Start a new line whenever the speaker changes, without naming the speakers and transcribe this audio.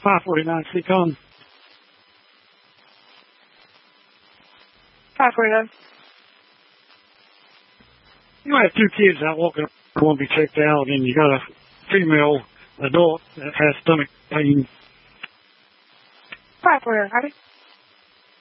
549, speak on.
549.
You have two kids out walking, going to be checked out, and you got a female adult that has stomach pain.
549, copy.